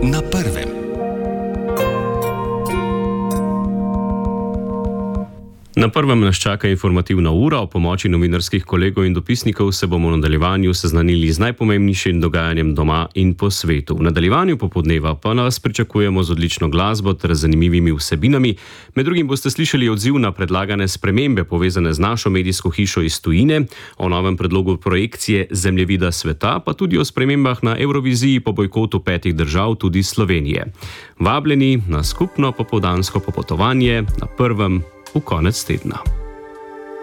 Na prvem. Na prvem nas čaka informativna ura. O pomoči novinarskih kolegov in dopisnikov se bomo v nadaljevanju seznanili z najpomembnejšim dogajanjem doma in po svetu. V nadaljevanju popoldneva pa nas pričakujemo z odlično glasbo ter zanimivimi vsebinami. Med drugim boste slišali odziv na predlagane spremembe povezane z našo medijsko hišo iz tujine, o novem predlogu projekcije zemljevida sveta, pa tudi o spremembah na Evroviziji po bojkotu 5 držav, tudi Slovenije. Vabljeni na skupno popoldansko popotovanje na prvem v konec tedna.